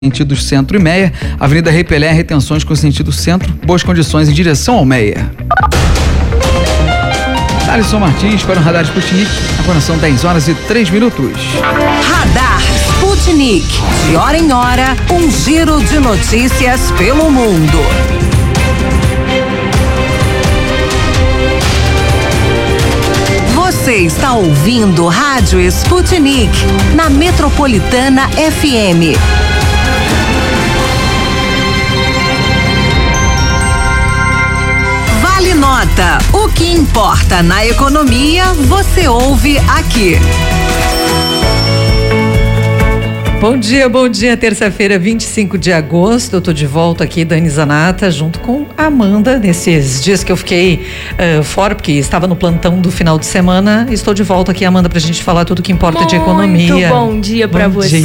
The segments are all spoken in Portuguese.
sentido centro e Meia, Avenida Rei Pelé, retenções com sentido centro, boas condições em direção ao Meia. Alisson Martins para o Radar Sputnik, agora são 10h03. Radar Sputnik, de hora em hora, um giro de notícias pelo mundo. Você está ouvindo Rádio Sputnik, na Metropolitana FM. Vale Nota. O que importa na economia, você ouve aqui. Bom dia, terça-feira, 25 de agosto, eu tô de volta aqui, Dani Zanata, junto com a Amanda, nesses dias que eu fiquei fora, porque estava no plantão do final de semana, estou de volta aqui, Amanda, pra gente falar tudo que importa de economia. Muito bom dia pra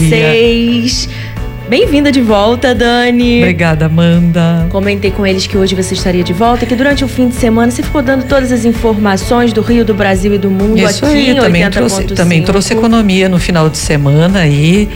vocês. Bem-vinda de volta, Dani. Obrigada, Amanda. Comentei com eles que hoje você estaria de volta, que durante o fim de semana você ficou dando todas as informações do Rio, do Brasil e do mundo. Isso aqui aí, em 80.5. também trouxe economia no final de semana aí,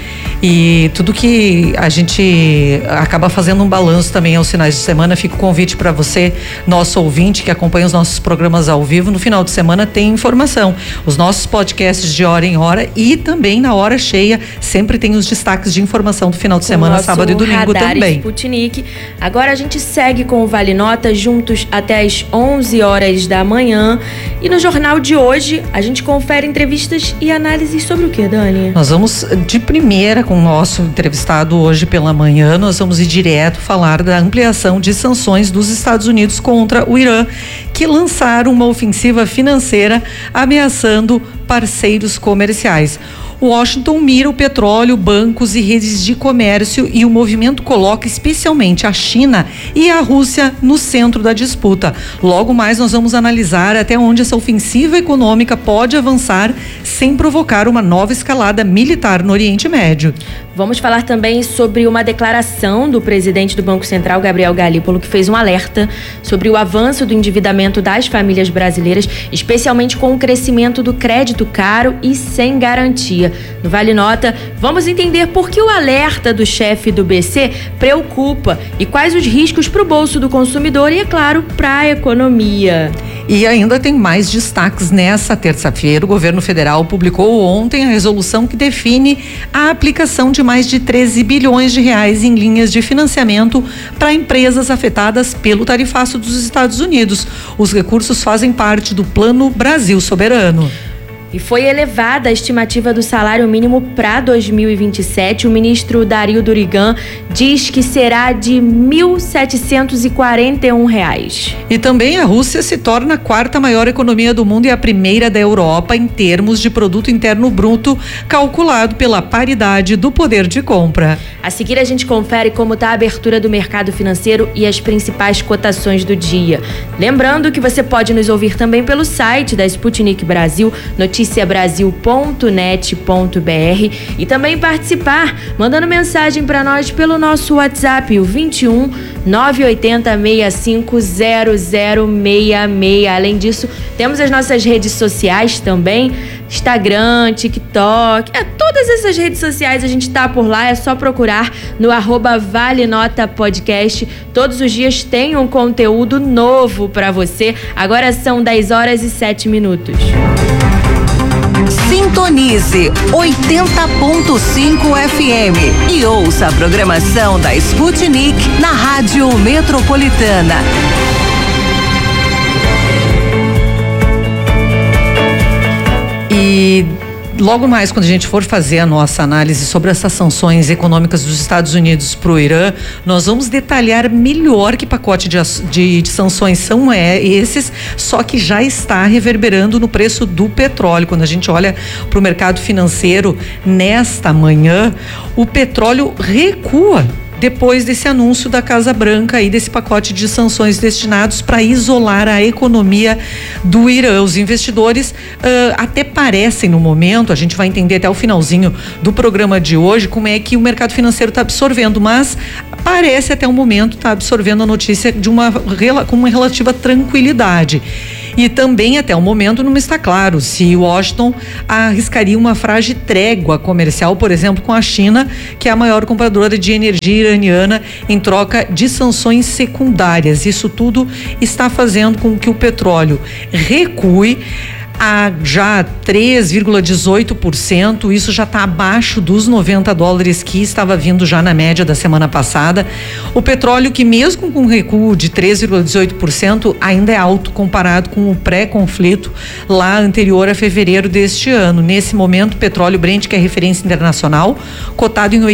e tudo que a gente acaba fazendo um balanço também aos finais de semana. Fica o convite para você, nosso ouvinte que acompanha os nossos programas ao vivo. No final de semana tem informação, os nossos podcasts de hora em hora, e também na hora cheia sempre tem os destaques de informação do final de semana, sábado e domingo também. Sputnik. Agora a gente segue com o Vale Nota juntos até as 11h da manhã. E no jornal de hoje a gente confere entrevistas e análises sobre o que, Dani? Nós vamos de primeira com o nosso entrevistado hoje pela manhã. Nós vamos ir direto falar da ampliação de sanções dos Estados Unidos contra o Irã, que lançaram uma ofensiva financeira ameaçando parceiros comerciais. Washington mira o petróleo, bancos e redes de comércio, e o movimento coloca especialmente a China e a Rússia no centro da disputa. Logo mais nós vamos analisar até onde essa ofensiva econômica pode avançar sem provocar uma nova escalada militar no Oriente Médio. Vamos falar também sobre uma declaração do presidente do Banco Central, Gabriel Galípolo, que fez um alerta sobre o avanço do endividamento das famílias brasileiras, especialmente com o crescimento do crédito caro e sem garantia. No Vale Nota, vamos entender por que o alerta do chefe do BC preocupa e quais os riscos para o bolso do consumidor e, é claro, para a economia. E ainda tem mais destaques nessa terça-feira. O governo federal publicou ontem a resolução que define a aplicação de mais de 13 bilhões de reais em linhas de financiamento para empresas afetadas pelo tarifaço dos Estados Unidos. Os recursos fazem parte do Plano Brasil Soberano. E foi elevada a estimativa do salário mínimo para 2027. O ministro Dario Durigan diz que será de R$ 1.741. E também a Rússia se torna a quarta maior economia do mundo e a primeira da Europa em termos de produto interno bruto, calculado pela paridade do poder de compra. A seguir a gente confere como está a abertura do mercado financeiro e as principais cotações do dia. Lembrando que você pode nos ouvir também pelo site da Sputnik Brasil, noticiabrasil.net.br, e também participar mandando mensagem para nós pelo nosso WhatsApp, o 21 980 65 0066. Além disso, temos as nossas redes sociais também, Instagram, TikTok, todas essas redes sociais a gente tá por lá, é só procurar no @Vale Nota Podcast. Todos os dias tem um conteúdo novo para você. Agora são 10h07. Sintonize 80.5 FM e ouça a programação da Sputnik na Rádio Metropolitana. E logo mais, quando a gente for fazer a nossa análise sobre essas sanções econômicas dos Estados Unidos para o Irã, nós vamos detalhar melhor que pacote de sanções são esses, só que já está reverberando no preço do petróleo. Quando a gente olha para o mercado financeiro nesta manhã, o petróleo recua depois desse anúncio da Casa Branca e desse pacote de sanções destinados para isolar a economia do Irã. Os investidores até parecem, no momento, a gente vai entender até o finalzinho do programa de hoje como é que o mercado financeiro está absorvendo, mas parece até o momento estar absorvendo a notícia com uma relativa tranquilidade. E também, até o momento, não está claro se Washington arriscaria uma frágil trégua comercial, por exemplo, com a China, que é a maior compradora de energia iraniana, em troca de sanções secundárias. Isso tudo está fazendo com que o petróleo recue a já 3,18%, isso já está abaixo dos $90 que estava vindo já na média da semana passada. O petróleo, que mesmo com recuo de 3,18%, ainda é alto comparado com o pré-conflito lá anterior a fevereiro deste ano. Nesse momento, o petróleo Brent, que é referência internacional, cotado em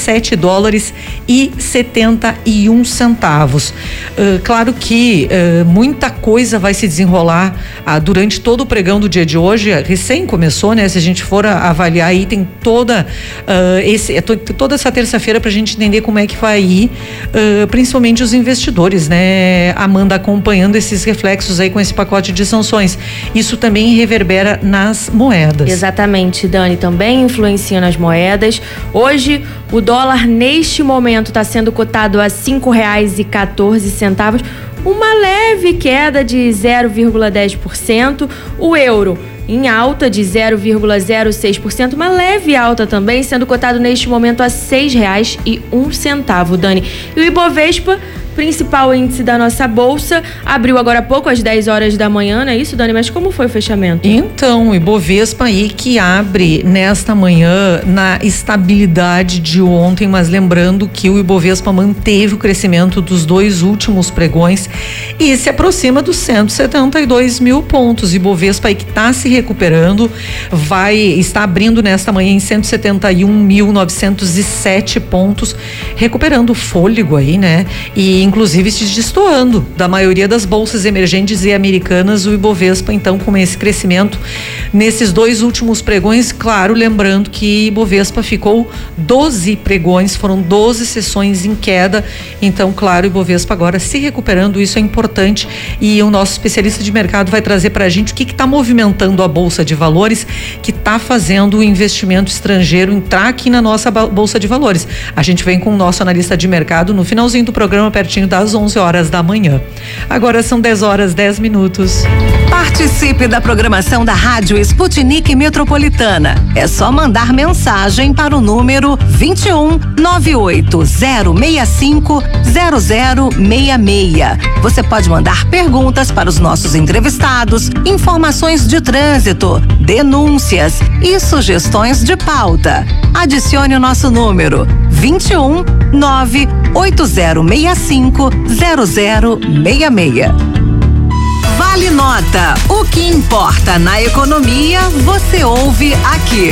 $87,71. Claro que muita coisa vai se desenrolar durante todo o pregão do dia de hoje. Recém começou, né? Se a gente for avaliar aí, tem toda essa terça-feira para a gente entender como é que vai ir, principalmente os investidores, né, Amanda, acompanhando esses reflexos aí com esse pacote de sanções. Isso também reverbera nas moedas. Exatamente, Dani, também influencia nas moedas. Hoje, o dólar neste momento está sendo cotado a R$ 5,14, uma leve queda de 0,10%. O euro em alta de 0,06%, uma leve alta também, sendo cotado neste momento a R$ 6,01, Dani. E o Ibovespa, principal índice da nossa bolsa, abriu agora há pouco, às 10 horas da manhã, não é isso, Dani? Mas como foi o fechamento? Então, o Ibovespa aí que abre nesta manhã na estabilidade de ontem, mas lembrando que o Ibovespa manteve o crescimento dos dois últimos pregões e se aproxima dos 172 mil pontos. Ibovespa aí que está se recuperando, está abrindo nesta manhã em 171.907 pontos, recuperando o fôlego aí, né? E inclusive se destoando da maioria das bolsas emergentes e americanas, o Ibovespa, então, com esse crescimento nesses dois últimos pregões, claro, lembrando que Ibovespa ficou 12 pregões, foram 12 sessões em queda, então, claro, o Ibovespa agora se recuperando, isso é importante, e o nosso especialista de mercado vai trazer pra gente o que está movimentando a Bolsa de Valores, que está fazendo o investimento estrangeiro entrar aqui na nossa Bolsa de Valores. A gente vem com o nosso analista de mercado no finalzinho do programa, pertinho das 11 horas da manhã. Agora são 10 horas 10 minutos. Participe da programação da Rádio Sputnik Metropolitana. É só mandar mensagem para o número 21 98065 0066. Você pode mandar perguntas para os nossos entrevistados, informações de trânsito, denúncias e sugestões de pauta. Adicione o nosso número 21 98065 0066. Vale Nota. O que importa na economia, você ouve aqui.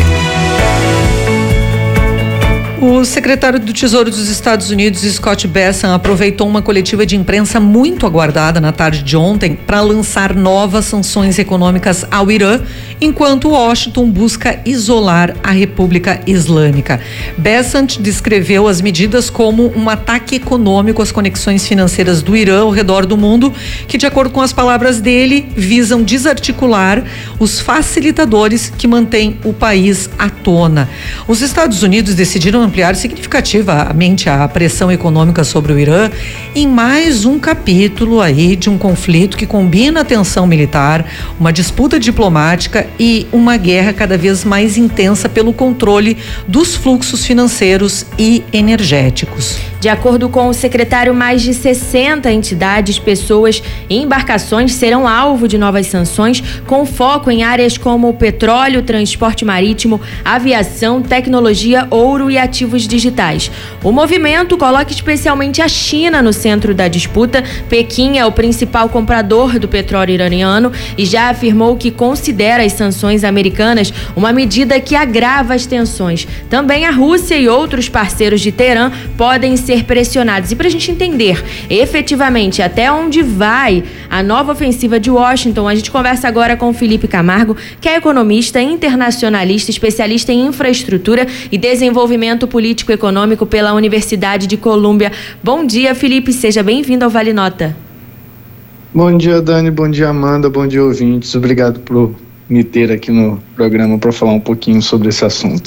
O secretário do Tesouro dos Estados Unidos, Scott Bessent, aproveitou uma coletiva de imprensa muito aguardada na tarde de ontem para lançar novas sanções econômicas ao Irã, enquanto Washington busca isolar a República Islâmica. Bessent descreveu as medidas como um ataque econômico às conexões financeiras do Irã ao redor do mundo, que, de acordo com as palavras dele, visam desarticular os facilitadores que mantêm o país à tona. Os Estados Unidos decidiram ampliar significativamente a pressão econômica sobre o Irã em mais um capítulo aí de um conflito que combina a tensão militar, uma disputa diplomática e uma guerra cada vez mais intensa pelo controle dos fluxos financeiros e energéticos. De acordo com o secretário, mais de 60 entidades, pessoas e embarcações serão alvo de novas sanções, com foco em áreas como petróleo, transporte marítimo, aviação, tecnologia, ouro e ativos digitais. O movimento coloca especialmente a China no centro da disputa. Pequim é o principal comprador do petróleo iraniano e já afirmou que considera as sanções americanas uma medida que agrava as tensões. Também a Rússia e outros parceiros de Teherã podem ser pressionados. E para a gente entender efetivamente até onde vai a nova ofensiva de Washington, a gente conversa agora com o Felipe Camargo, que é economista, internacionalista, especialista em infraestrutura e desenvolvimento político-econômico pela Universidade de Colômbia. Bom dia, Felipe, seja bem-vindo ao Vale Nota. Bom dia, Dani, bom dia, Amanda, bom dia, ouvintes. Obrigado por me ter aqui no programa para falar um pouquinho sobre esse assunto.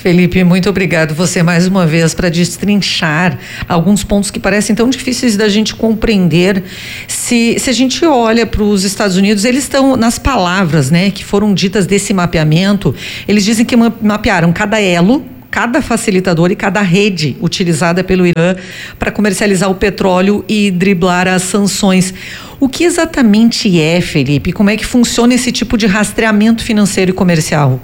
Felipe, muito obrigado você mais uma vez para destrinchar alguns pontos que parecem tão difíceis da gente compreender. Se a gente olha para os Estados Unidos, eles estão nas palavras, né, que foram ditas desse mapeamento. Eles dizem que mapearam cada elo, cada facilitador e cada rede utilizada pelo Irã para comercializar o petróleo e driblar as sanções. O que exatamente é, Felipe? Como é que funciona esse tipo de rastreamento financeiro e comercial?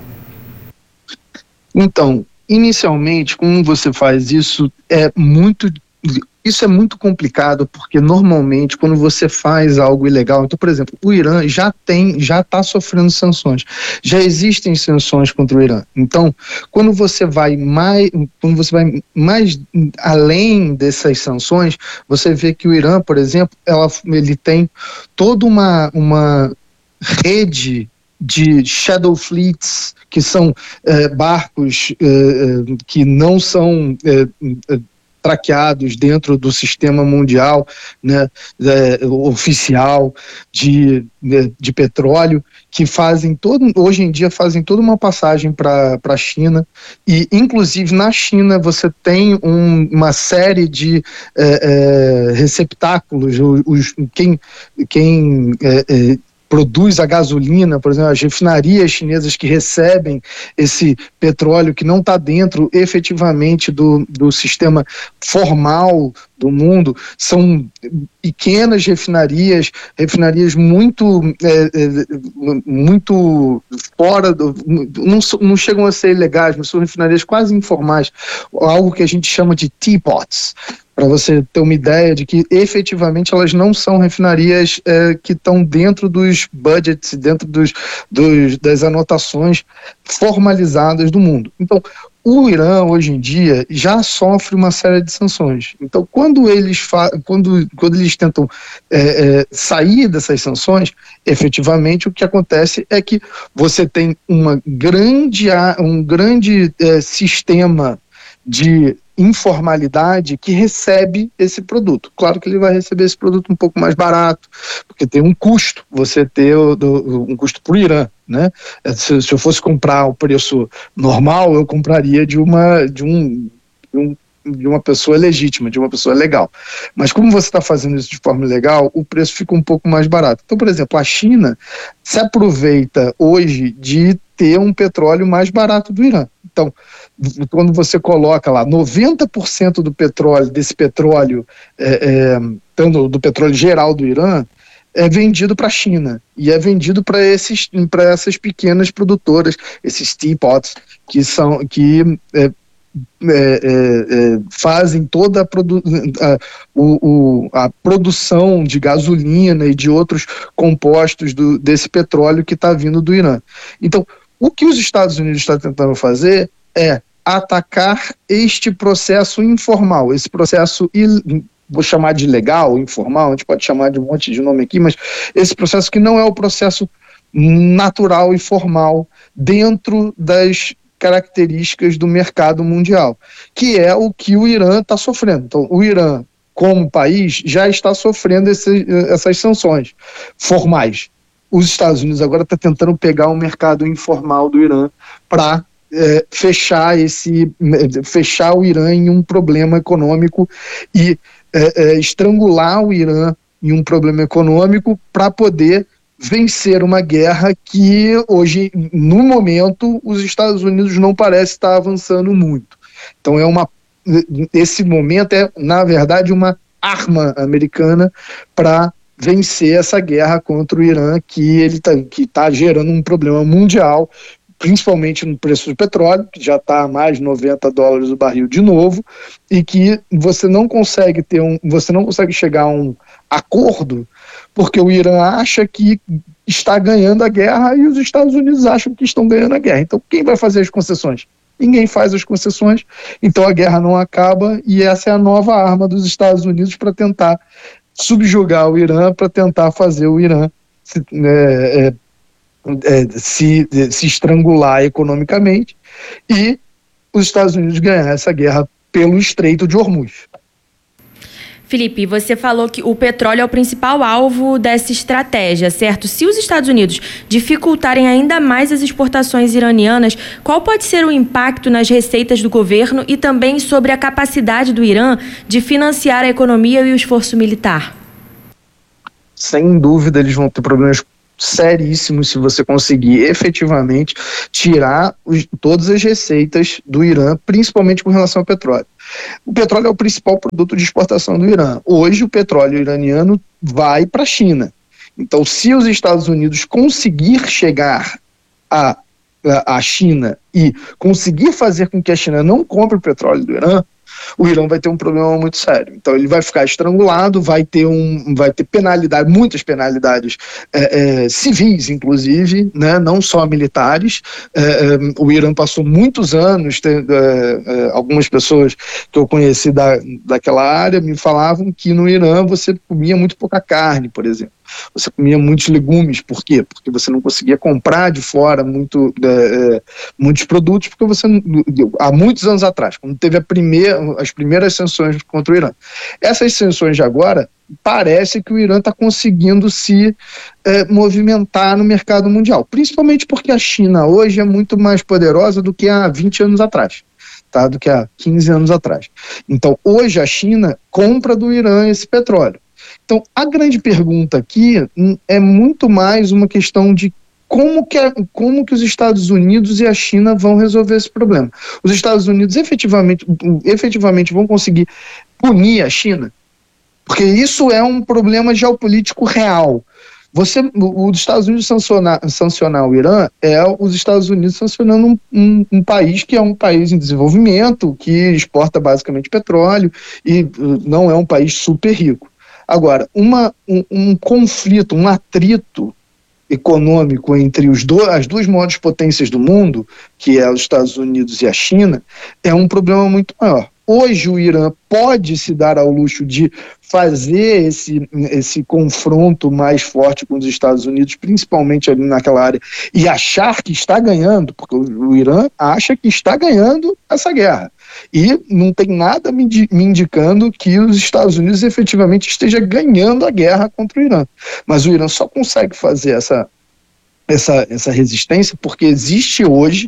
Então, inicialmente, como você faz isso, isso é muito complicado, porque normalmente quando você faz algo ilegal, então, por exemplo, o Irã já está sofrendo sanções, já existem sanções contra o Irã. Então, quando você vai mais além dessas sanções, você vê que o Irã, por exemplo, ele tem toda uma rede de shadow fleets, que são barcos que não são traqueados dentro do sistema mundial, né, oficial de petróleo, que hoje em dia fazem toda uma passagem para a China, e inclusive na China você tem uma série de receptáculos, quem produz a gasolina, por exemplo, as refinarias chinesas que recebem esse petróleo que não está dentro efetivamente do sistema formal do mundo, são pequenas refinarias muito fora não chegam a ser ilegais, mas são refinarias quase informais, algo que a gente chama de teapots, para você ter uma ideia de que efetivamente elas não são refinarias que estão dentro dos budgets, dentro das anotações formalizadas do mundo. Então, o Irã, hoje em dia, já sofre uma série de sanções. Então, quando eles tentam sair dessas sanções, efetivamente o que acontece é que você tem um grande sistema de informalidade que recebe esse produto. Claro que ele vai receber esse produto um pouco mais barato, porque tem um custo, você ter um custo para o Irã, né? Se eu fosse comprar o preço normal, eu compraria de uma pessoa legítima, de uma pessoa legal. Mas como você está fazendo isso de forma ilegal, o preço fica um pouco mais barato. Então, por exemplo, a China se aproveita hoje de ter um petróleo mais barato do Irã. Então, quando você coloca lá 90% do petróleo, desse petróleo, do petróleo geral do Irã, é vendido para a China e é vendido para essas pequenas produtoras, esses teapots, que fazem toda a produção de gasolina e de outros compostos desse petróleo que está vindo do Irã. Então, o que os Estados Unidos estão tentando fazer é atacar este processo informal, esse processo, vou chamar de legal, informal, a gente pode chamar de um monte de nome aqui, mas esse processo que não é o processo natural e formal dentro das características do mercado mundial, que é o que o Irã está sofrendo. Então, o Irã, como país, já está sofrendo essas sanções formais. Os Estados Unidos agora estão tentando pegar o mercado informal do Irã para fechar o Irã em um problema econômico e estrangular o Irã em um problema econômico para poder vencer uma guerra que hoje, no momento, os Estados Unidos não parece estar avançando muito. Então esse momento é, na verdade, uma arma americana para vencer essa guerra contra o Irã, que está gerando um problema mundial, principalmente no preço do petróleo, que já está a mais de $90 o barril de novo, e que você não consegue chegar a um acordo, porque o Irã acha que está ganhando a guerra e os Estados Unidos acham que estão ganhando a guerra. Então, quem vai fazer as concessões? Ninguém faz as concessões, então a guerra não acaba, e essa é a nova arma dos Estados Unidos para tentar subjugar o Irã, para tentar fazer o Irã se estrangular economicamente e os Estados Unidos ganhar essa guerra pelo Estreito de Hormuz. Felipe, você falou que o petróleo é o principal alvo dessa estratégia, certo? Se os Estados Unidos dificultarem ainda mais as exportações iranianas, qual pode ser o impacto nas receitas do governo e também sobre a capacidade do Irã de financiar a economia e o esforço militar? Sem dúvida, eles vão ter problemas seríssimos se você conseguir efetivamente tirar todas as receitas do Irã, principalmente com relação ao petróleo. O petróleo é o principal produto de exportação do Irã. Hoje o petróleo iraniano vai para a China. Então, se os Estados Unidos conseguir chegar à China e conseguir fazer com que a China não compre o petróleo do Irã, o Irã vai ter um problema muito sério. Então ele vai ficar estrangulado, vai ter penalidade, muitas penalidades civis, inclusive, né, não só militares. O Irã passou muitos anos, algumas pessoas que eu conheci daquela área me falavam que no Irã você comia muito pouca carne, por exemplo. Você comia muitos legumes. Por quê? Porque você não conseguia comprar de fora muitos produtos, porque há muitos anos atrás, quando teve as primeiras sanções contra o Irã. Essas sanções de agora, parece que o Irã está conseguindo se movimentar no mercado mundial, principalmente porque a China hoje é muito mais poderosa do que há 20 anos atrás. Tá, do que há 15 anos atrás. Então, hoje a China compra do Irã esse petróleo. Então, a grande pergunta aqui é muito mais uma questão de como que os Estados Unidos e a China vão resolver esse problema. Os Estados Unidos efetivamente vão conseguir punir a China, porque isso é um problema geopolítico real. Os Estados Unidos sancionar o Irã é os Estados Unidos sancionando um país que é um país em desenvolvimento, que exporta basicamente petróleo e não é um país super rico. Agora, um conflito, um atrito econômico entre as duas maiores potências do mundo, que é os Estados Unidos e a China, é um problema muito maior. Hoje o Irã pode se dar ao luxo de fazer esse confronto mais forte com os Estados Unidos, principalmente ali naquela área, e achar que está ganhando, porque o Irã acha que está ganhando essa guerra. E não tem nada me indicando que os Estados Unidos efetivamente esteja ganhando a guerra contra o Irã. Mas o Irã só consegue fazer essa resistência porque existe hoje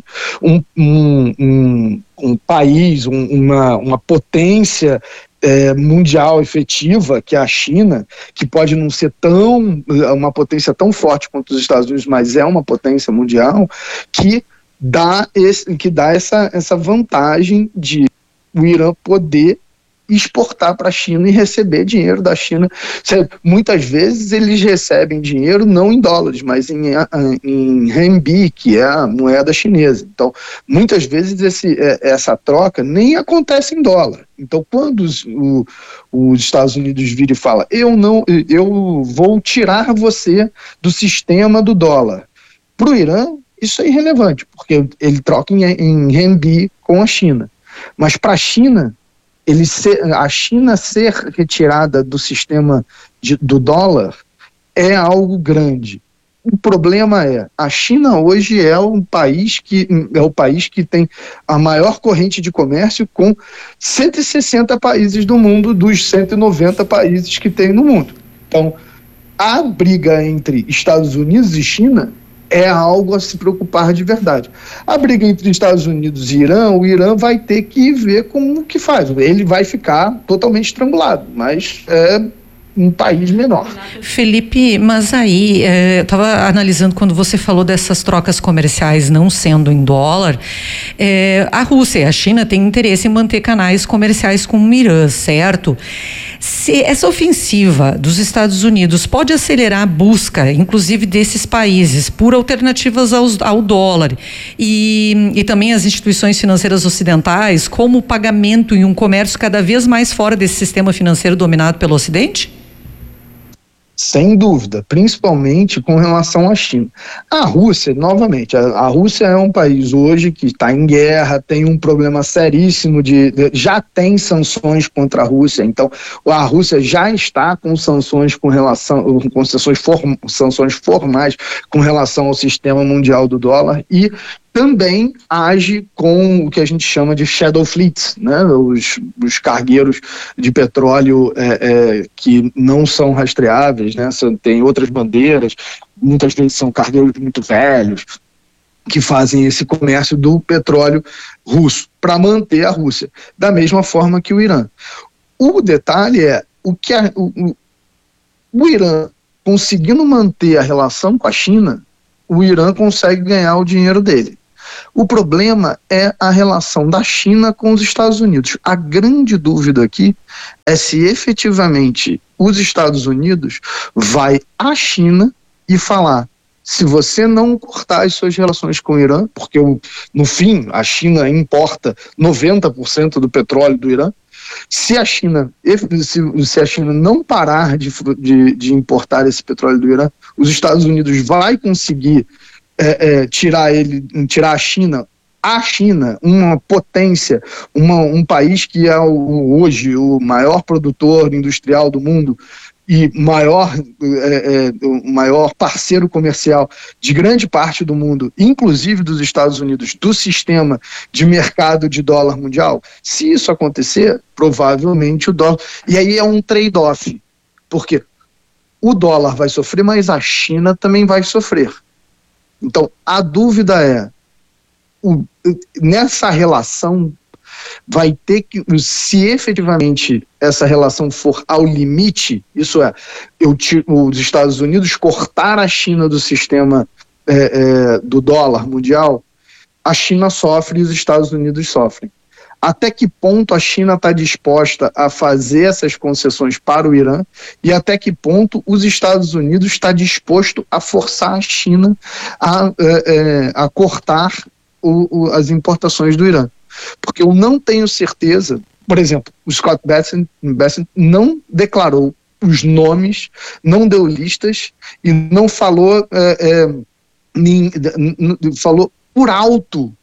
um país, uma potência mundial efetiva, que é a China, que pode não ser uma potência tão forte quanto os Estados Unidos, mas é uma potência mundial, que dá essa vantagem de o Irã poder exportar para a China e receber dinheiro da China. Muitas vezes eles recebem dinheiro não em dólares, mas em renminbi, que é a moeda chinesa. Então, muitas vezes essa troca nem acontece em dólar. Então, quando os Estados Unidos viram e falam, eu vou tirar você do sistema do dólar, para o Irã isso é irrelevante, porque ele troca em renminbi com a China. Mas para a China, a China ser retirada do sistema do dólar é algo grande. O problema a China hoje é o país que tem a maior corrente de comércio com 160 países do mundo, dos 190 países que tem no mundo. Então, a briga entre Estados Unidos e China é algo a se preocupar de verdade. A briga entre Estados Unidos e Irã, o Irã vai ter que ver como que faz. Ele vai ficar totalmente estrangulado, mas é um país menor. Felipe, mas aí, eu estava analisando quando você falou dessas trocas comerciais não sendo em dólar, a Rússia e a China têm interesse em manter canais comerciais com o Irã, certo? Se essa ofensiva dos Estados Unidos pode acelerar a busca, inclusive desses países, por alternativas ao dólar e também as instituições financeiras ocidentais, como o pagamento em um comércio cada vez mais fora desse sistema financeiro dominado pelo Ocidente? Sem dúvida, principalmente com relação à China. A Rússia, novamente, a Rússia é um país hoje que está em guerra, tem um problema seríssimo já tem sanções contra a Rússia, então a Rússia já está com sanções sanções formais com relação ao sistema mundial do dólar, e também age com o que a gente chama de shadow fleets, né? Os cargueiros de petróleo que não são rastreáveis, né? Tem outras bandeiras, muitas vezes são cargueiros muito velhos, que fazem esse comércio do petróleo russo para manter a Rússia, da mesma forma que o Irã. O detalhe é o Irã conseguindo manter a relação com a China, o Irã consegue ganhar o dinheiro dele. O problema é a relação da China com os Estados Unidos. A grande dúvida aqui é se efetivamente os Estados Unidos vai à China e falar: se você não cortar as suas relações com o Irã, porque no fim a China importa 90% do petróleo do Irã, se a China não parar de importar esse petróleo do Irã, os Estados Unidos vai conseguir tirar a China, uma potência, um país que é hoje o maior produtor industrial do mundo e o maior parceiro comercial de grande parte do mundo, inclusive dos Estados Unidos, do sistema de mercado de dólar mundial. Se isso acontecer, provavelmente o dólar... E aí é um trade-off, porque o dólar vai sofrer, mas a China também vai sofrer. Então, a dúvida é, nessa relação, vai ter que, se efetivamente essa relação for ao limite, isso é, os Estados Unidos cortar a China do sistema do dólar mundial, a China sofre e os Estados Unidos sofrem. Até que ponto a China está disposta a fazer essas concessões para o Irã e até que ponto os Estados Unidos está disposto a forçar a China a cortar as importações do Irã. Porque eu não tenho certeza, por exemplo, o Scott Bessent não declarou os nomes, não deu listas e não falou, falou por alto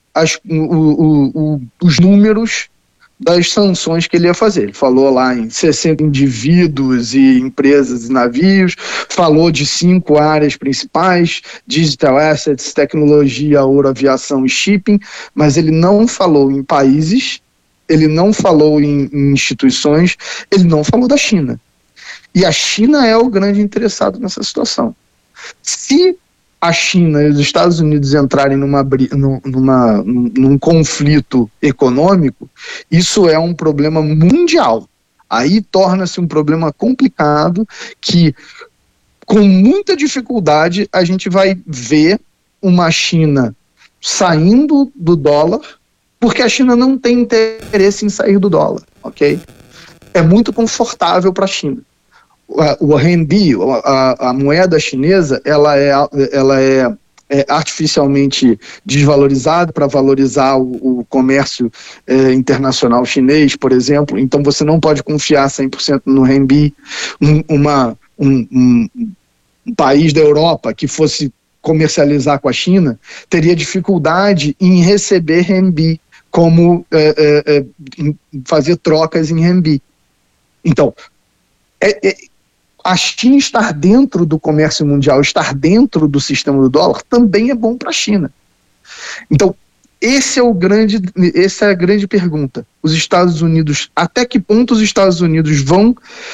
os números das sanções que ele ia fazer. Ele falou lá em 60 indivíduos e empresas e navios, falou de 5 áreas principais: digital assets, tecnologia, ouro, aviação e shipping, mas ele não falou em países, ele não falou em instituições, ele não falou da China. E a China é o grande interessado nessa situação. Se a China e os Estados Unidos entrarem num conflito econômico, isso é um problema mundial. Aí torna-se um problema complicado que, com muita dificuldade, a gente vai ver uma China saindo do dólar, porque a China não tem interesse em sair do dólar, ok? É muito confortável para a China. O renminbi, a moeda chinesa, ela é artificialmente desvalorizada para valorizar o comércio internacional chinês, por exemplo. Então você não pode confiar 100% no renminbi. Um país da Europa que fosse comercializar com a China teria dificuldade em receber renminbi, como fazer trocas em renminbi. Então, a China estar dentro do comércio mundial, estar dentro do sistema do dólar, também é bom para a China. Então, essa é a grande pergunta. Os Estados Unidos, até que ponto os Estados Unidos vão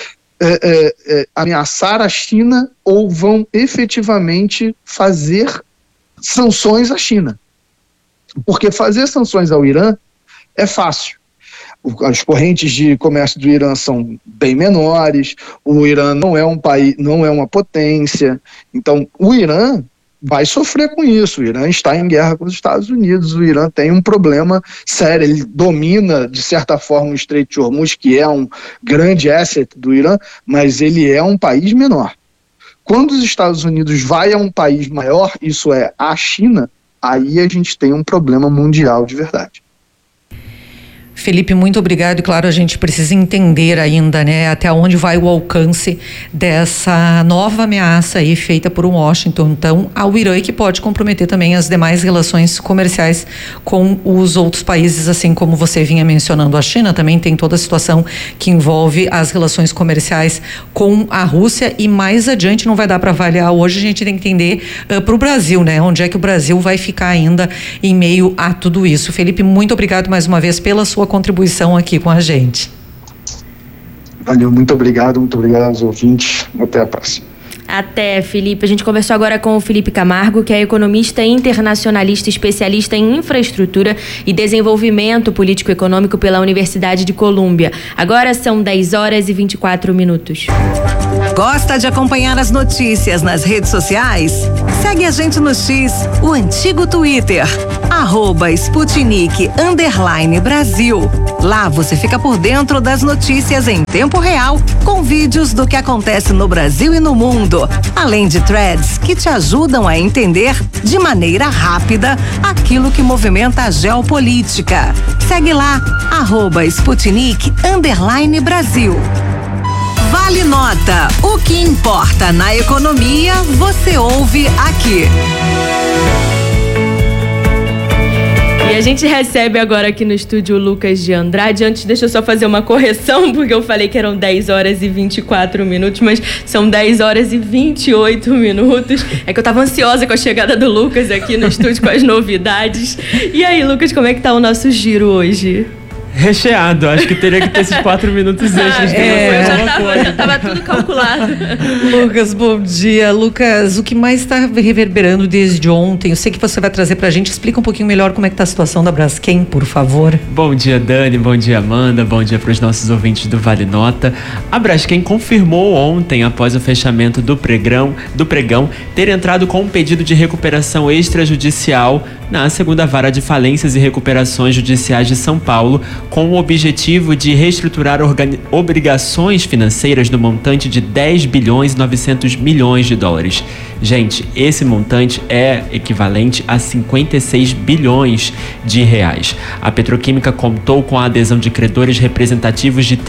ameaçar a China ou vão efetivamente fazer sanções à China? Porque fazer sanções ao Irã é fácil. As correntes de comércio do Irã são bem menores, o Irã não é um país, não é uma potência, então o Irã vai sofrer com isso. O Irã está em guerra com os Estados Unidos, o Irã tem um problema sério, ele domina de certa forma o Estreito de Hormuz, que é um grande asset do Irã, mas ele é um país menor. Quando os Estados Unidos vai a um país maior, isso é a China, aí a gente tem um problema mundial de verdade. Felipe, muito obrigado. E claro, a gente precisa entender ainda, né, até onde vai o alcance dessa nova ameaça aí feita por Washington, então, ao Irã, e que pode comprometer também as demais relações comerciais com os outros países, assim como você vinha mencionando. A China também tem toda a situação que envolve as relações comerciais com a Rússia, e mais adiante não vai dar para avaliar hoje, a gente tem que entender para o Brasil, né, onde é que o Brasil vai ficar ainda em meio a tudo isso. Felipe, muito obrigado mais uma vez pela sua contribuição aqui com a gente. Valeu, muito obrigado aos ouvintes. Até a próxima. Até, Felipe. A gente conversou agora com o Felipe Camargo, que é economista internacionalista, especialista em infraestrutura e desenvolvimento político-econômico pela Universidade de Colômbia. Agora são 10h24. Gosta de acompanhar as notícias nas redes sociais? Segue a gente no X, o antigo Twitter, @Sputnik_Brasil. Lá você fica por dentro das notícias em tempo real, com vídeos do que acontece no Brasil e no mundo, além de threads que te ajudam a entender de maneira rápida aquilo que movimenta a geopolítica. Segue lá, @Sputnik_Brasil. Vale Nota. O que importa na economia, você ouve aqui. E a gente recebe agora aqui no estúdio o Lucas de Andrade. Antes, deixa eu só fazer uma correção, porque eu falei que eram 10h24, mas são 10h28. É que eu tava ansiosa com a chegada do Lucas aqui no estúdio com as novidades. E aí, Lucas, como é que tá o nosso giro hoje? Recheado, acho que teria que ter esses 4 minutos extras. Já tava tudo calculado. Lucas, bom dia. Lucas, o que mais está reverberando desde ontem? Eu sei que você vai trazer pra gente. Explica um pouquinho melhor como é que tá a situação da Braskem, por favor. Bom dia, Dani. Bom dia, Amanda. Bom dia para os nossos ouvintes do Vale Nota. A Braskem confirmou ontem, após o fechamento do pregão, ter entrado com um pedido de recuperação extrajudicial na segunda vara de falências e recuperações judiciais de São Paulo, com o objetivo de reestruturar obrigações financeiras no montante de 10 bilhões e 900 milhões de dólares. Gente, esse montante é equivalente a 56 bilhões de reais. A petroquímica contou com a adesão de credores representativos de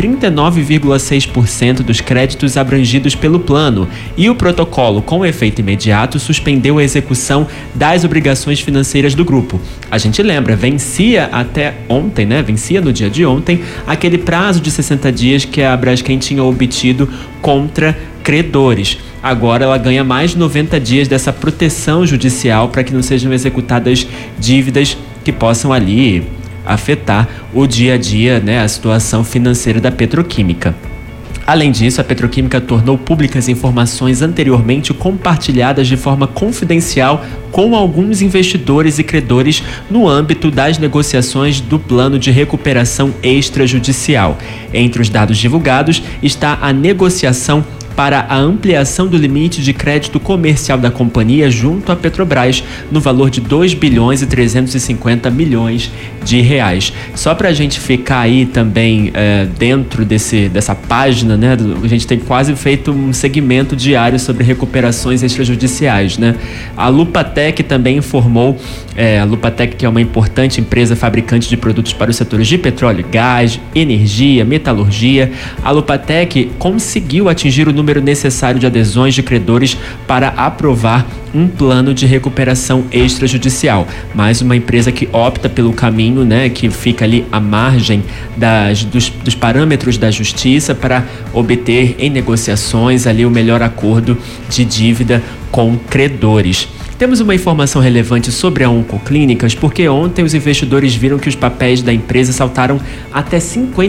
39,6% dos créditos abrangidos pelo plano, e o protocolo, com efeito imediato, suspendeu a execução das obrigações financeiras do grupo. A gente lembra, vencia até ontem, né? Vencia no dia de ontem aquele prazo de 60 dias que a Braskem tinha obtido contra credores. Agora ela ganha mais 90 dias dessa proteção judicial para que não sejam executadas dívidas que possam ali afetar o dia a dia, né, a situação financeira da petroquímica. Além disso, a petroquímica tornou públicas informações anteriormente compartilhadas de forma confidencial com alguns investidores e credores no âmbito das negociações do plano de recuperação extrajudicial. Entre os dados divulgados está a negociação para a ampliação do limite de crédito comercial da companhia junto à Petrobras, no valor de 2 bilhões e 350 milhões de reais. Só para a gente ficar aí também dentro dessa página, né? A gente tem quase feito um segmento diário sobre recuperações extrajudiciais, né? A Lupatec também informou, a Lupatec, que é uma importante empresa fabricante de produtos para os setores de petróleo, gás, energia, metalurgia. A Lupatec conseguiu atingir o número necessário de adesões de credores para aprovar um plano de recuperação extrajudicial. Mais uma empresa que opta pelo caminho, né, que fica ali à margem dos parâmetros da justiça para obter em negociações ali o melhor acordo de dívida com credores. Temos uma informação relevante sobre a Oncoclínicas, porque ontem os investidores viram que os papéis da empresa saltaram até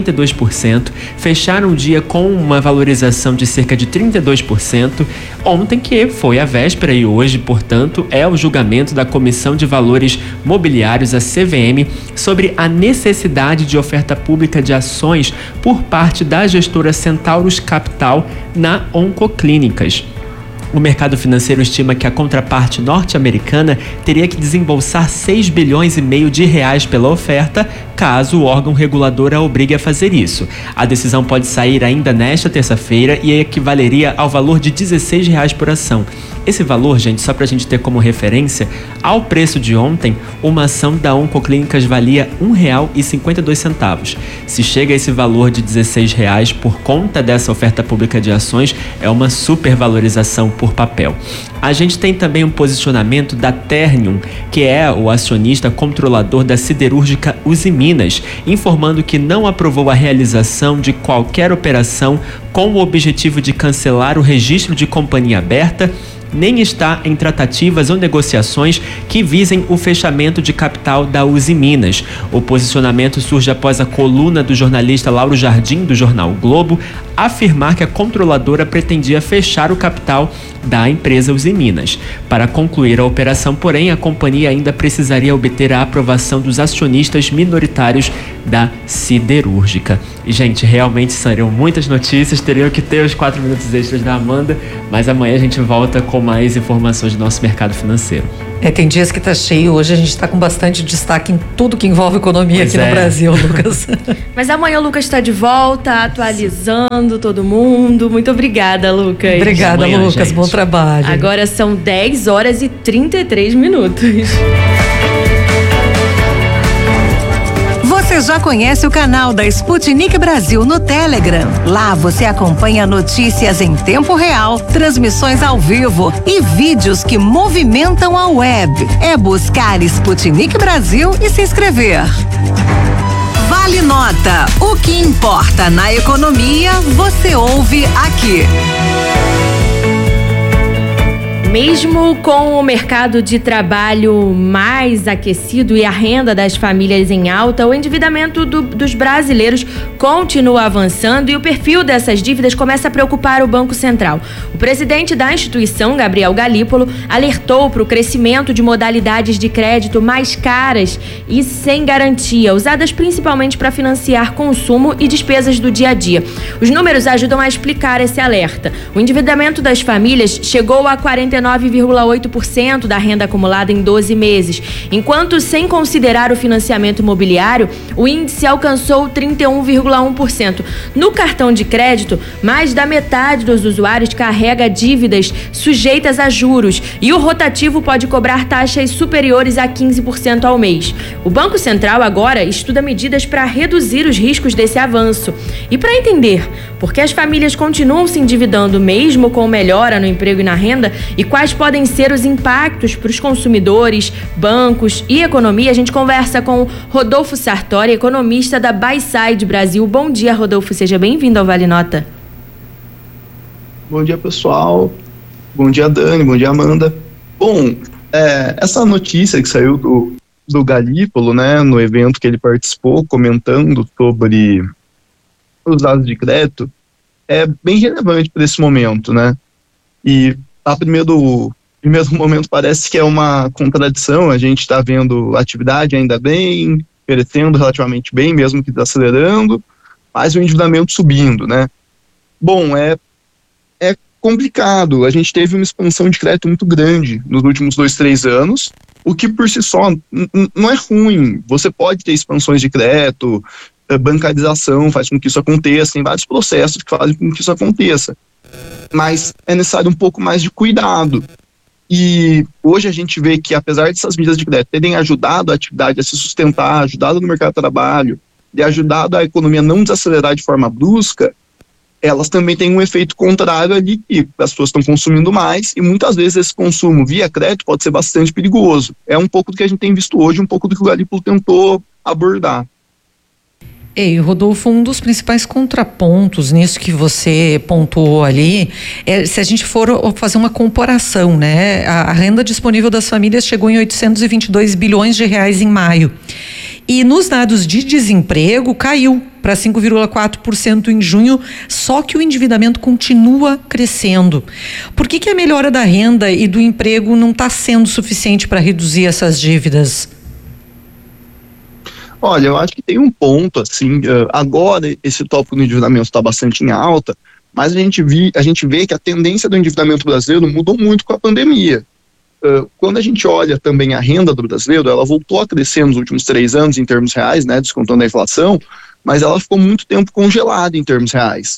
52%, fecharam o dia com uma valorização de cerca de 32%, ontem, que foi a véspera, e hoje, portanto, é o julgamento da Comissão de Valores Mobiliários, a CVM, sobre a necessidade de oferta pública de ações por parte da gestora Centaurus Capital na Oncoclínicas. O mercado financeiro estima que a contraparte norte-americana teria que desembolsar 6 bilhões e meio de reais pela oferta, caso o órgão regulador a obrigue a fazer isso. A decisão pode sair ainda nesta terça-feira e equivaleria ao valor de R$16 por ação. Esse valor, gente, só pra gente ter como referência, ao preço de ontem, uma ação da Oncoclínicas valia R$ 1,52. Se chega a esse valor de R$ 16 por conta dessa oferta pública de ações, é uma supervalorização por papel. A gente tem também um posicionamento da Ternium, que é o acionista controlador da siderúrgica Usiminas, informando que não aprovou a realização de qualquer operação com o objetivo de cancelar o registro de companhia aberta, nem está em tratativas ou negociações que visem o fechamento de capital da Usiminas. O posicionamento surge após a coluna do jornalista Lauro Jardim, do jornal o Globo, afirmar que a controladora pretendia fechar o capital da empresa Usiminas. Para concluir a operação, porém, a companhia ainda precisaria obter a aprovação dos acionistas minoritários da siderúrgica. E, gente, realmente seriam muitas notícias, teriam que ter os 4 minutos extras da Amanda, mas amanhã a gente volta com mais informações do nosso mercado financeiro. Tem dias que tá cheio, hoje a gente tá com bastante destaque em tudo que envolve economia aqui no Brasil, Lucas. Mas amanhã o Lucas está de volta, atualizando todo mundo. Muito obrigada, Lucas. Obrigada, amanhã, Lucas, gente. bom trabalho. Agora são 10 horas e 33 minutos. Você já conhece o canal da Sputnik Brasil no Telegram? Lá você acompanha notícias em tempo real, transmissões ao vivo e vídeos que movimentam a web. É buscar Sputnik Brasil e se inscrever. Vale Nota. O que importa na economia, você ouve aqui. Mesmo com o mercado de trabalho mais aquecido e a renda das famílias em alta, o endividamento dos brasileiros continua avançando e o perfil dessas dívidas começa a preocupar o Banco Central. O presidente da instituição, Gabriel Galípolo, alertou para o crescimento de modalidades de crédito mais caras e sem garantia, usadas principalmente para financiar consumo e despesas do dia a dia. Os números ajudam a explicar esse alerta. O endividamento das famílias chegou a 49,8% da renda acumulada em 12 meses, enquanto, sem considerar o financiamento imobiliário, o índice alcançou 31,1%. No cartão de crédito, mais da metade dos usuários carrega dívidas sujeitas a juros e o rotativo pode cobrar taxas superiores a 15% ao mês. O Banco Central agora estuda medidas para reduzir os riscos desse avanço. E para entender por que as famílias continuam se endividando mesmo com melhora no emprego e na renda e quais podem ser os impactos para os consumidores, bancos e economia, a gente conversa com Rodolfo Sartori, economista da Buyside Brasil. Bom dia, Rodolfo, seja bem-vindo ao Vale Nota. Bom dia, pessoal. Bom dia, Dani. Bom dia, Amanda. Bom, essa notícia que saiu do Galípolo, né, no evento que ele participou, comentando sobre os dados de crédito, é bem relevante para esse momento, né? E a primeiro momento parece que é uma contradição. A gente está vendo a atividade ainda bem, crescendo relativamente bem, mesmo que desacelerando, mas o endividamento subindo, né? Bom, é complicado. A gente teve uma expansão de crédito muito grande nos últimos 2-3 anos, o que por si só não é ruim. Você pode ter expansões de crédito, bancarização faz com que isso aconteça, tem vários processos que fazem com que isso aconteça. Mas é necessário um pouco mais de cuidado. E hoje a gente vê que, apesar dessas medidas de crédito terem ajudado a atividade a se sustentar, ajudado no mercado de trabalho, e ajudado a economia a não desacelerar de forma brusca, elas também têm um efeito contrário ali, que as pessoas estão consumindo mais, e muitas vezes esse consumo via crédito pode ser bastante perigoso. É um pouco do que a gente tem visto hoje, um pouco do que o Galípolo tentou abordar. E, Rodolfo, um dos principais contrapontos nisso que você pontuou ali é se a gente for fazer uma comparação, né? A renda disponível das famílias chegou em 822 bilhões de reais em maio. E nos dados de desemprego caiu para 5,4% em junho, só que o endividamento continua crescendo. Por que a melhora da renda e do emprego não está sendo suficiente para reduzir essas dívidas? Olha, eu acho que tem um ponto, assim, agora esse tópico do endividamento está bastante em alta, mas a gente vê que a tendência do endividamento brasileiro mudou muito com a pandemia. Quando a gente olha também a renda do brasileiro, ela voltou a crescer nos últimos 3 anos em termos reais, né, descontando a inflação, mas ela ficou muito tempo congelada em termos reais.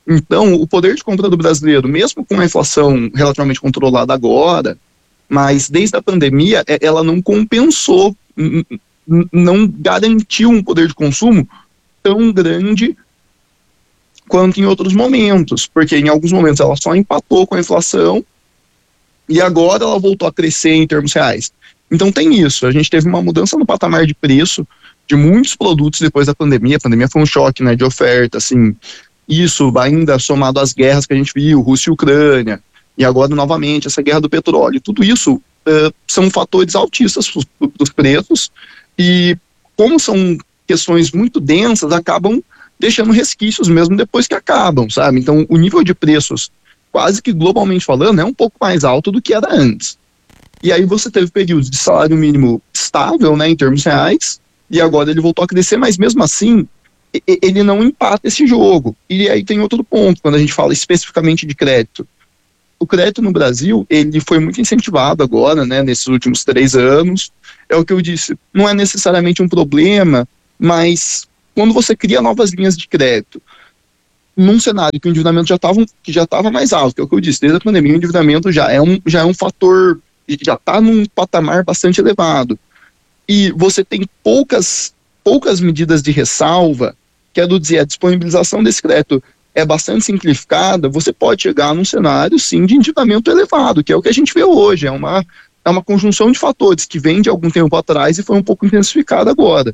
Então, o poder de compra do brasileiro, mesmo com a inflação relativamente controlada agora, mas desde a pandemia, ela não compensou, não garantiu um poder de consumo tão grande quanto em outros momentos, porque em alguns momentos ela só empatou com a inflação e agora ela voltou a crescer em termos reais. Então tem isso, a gente teve uma mudança no patamar de preço de muitos produtos depois da pandemia. A pandemia foi um choque, né, de oferta, assim, isso ainda somado às guerras que a gente viu, Rússia e Ucrânia, e agora novamente essa guerra do petróleo, tudo isso são fatores altistas dos preços, e como são questões muito densas, acabam deixando resquícios mesmo depois que acabam, sabe? Então o nível de preços, quase que globalmente falando, é um pouco mais alto do que era antes. E aí você teve períodos de salário mínimo estável, né, em termos reais, e agora ele voltou a crescer, mas mesmo assim ele não empata esse jogo. E aí tem outro ponto, quando a gente fala especificamente de crédito. O crédito no Brasil, ele foi muito incentivado agora, né, nesses últimos 3 anos. É o que eu disse, não é necessariamente um problema, mas quando você cria novas linhas de crédito, num cenário que o endividamento já estava mais alto, que é o que eu disse, desde a pandemia, o endividamento já é um fator, já está num patamar bastante elevado. E você tem poucas medidas de ressalva, quero dizer, a disponibilização desse crédito é bastante simplificada, você pode chegar num cenário, sim, de endividamento elevado, que é o que a gente vê hoje, é uma conjunção de fatores que vem de algum tempo atrás e foi um pouco intensificada agora.